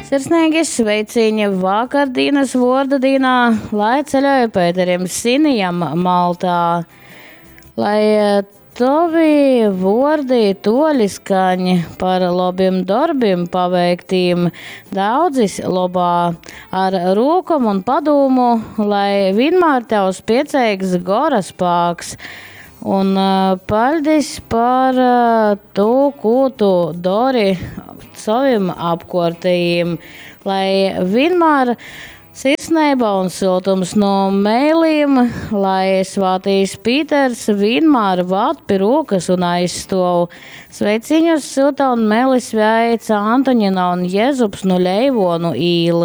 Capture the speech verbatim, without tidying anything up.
Sirsnīgi sveiciņi vakardienas vordadīnā, lai ceļoja Pēterim Sinijam Maltā, lai tovi vordi toļiskaņi par lobiem darbiem paveiktīm daudzis lobā ar rūkom un padomu, lai vienmēr tevs pieceigs goras pāks. Un uh, paldies par uh, to, ko tu dari saviem apkārtējiem, lai vienmēr sirsnība un siltums no mēliem, lai Svētīs Pīters vienmēr vād pie rokas un aizstāv. Sveiciņus silta un mēlis veica Antoņina un Jezups no Leivonu īles.